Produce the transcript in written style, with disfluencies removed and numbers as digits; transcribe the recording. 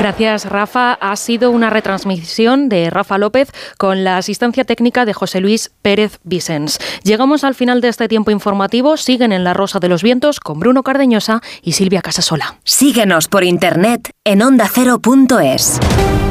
Gracias, Rafa. Ha sido una retransmisión de Rafa López con la asistencia técnica de José Luis Pérez Vicens. Llegamos al final de este tiempo informativo. Siguen en La Rosa de los Vientos con Bruno Cardeñosa y Silvia Casasola. Síguenos por internet en ondacero.es.